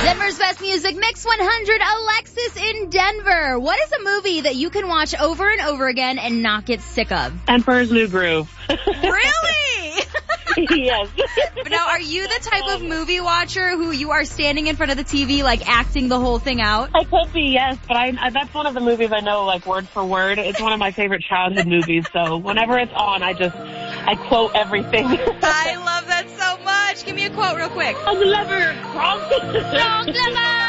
Denver's best music, Mix 100, Alexis in Denver. What is a movie that you can watch over and over again and not get sick of? Emperor's New Groove. Really? Yes. But now, are you the type of movie watcher who you are standing in front of the TV, like, acting the whole thing out? I could be, yes, but that's one of the movies I know, like, word for word. It's one of my favorite childhood movies, so whenever it's on, I quote everything. I love that so much. Give me a quote real quick. Strong lever. Strong lever.